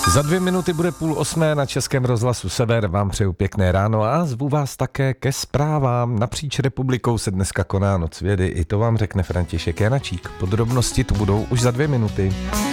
Za 2 minuty bude 7:30 na Českém rozhlasu Sever. Vám přeju pěkné ráno a zvu vás také ke zprávám. Napříč republikou se dneska koná Noc vědy. I to vám řekne František Janačík. Podrobnosti tu budou už za 2 minuty.